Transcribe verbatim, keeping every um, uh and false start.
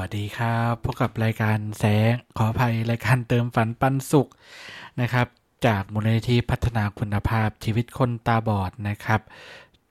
สดีครับพบกับรายการแสงขออภัยรายการเติมฝันปันสุขนะครับจากมูลนิธิพัฒนาคุณภาพชีวิตคนตาบอดนะครับ